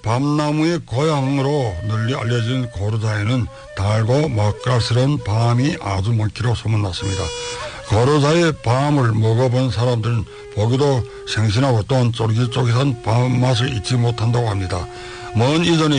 밤나무의 고향으로 널리 알려진 고르다에는 달고 맛깔스러운 밤이 아주 많기로 소문났습니다. 고르다의 밤을 먹어본 사람들은 보기도 생신하고 또한 쫄깃쫄깃한 밤 맛을 잊지 못한다고 합니다. 먼 이전에